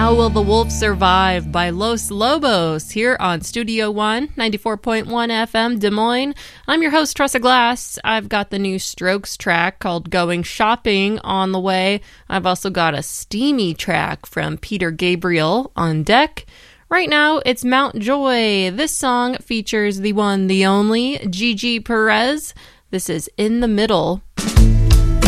How Will the Wolf Survive by Los Lobos here on Studio One, 94.1 FM, Des Moines. I'm your host, Tressa Glass. I've got the new Strokes track called Going Shopping on the way. I've also got a steamy track from Peter Gabriel on deck. Right now, it's Mount Joy. This song features the one, the only, Gigi Perez. This is In the Middle.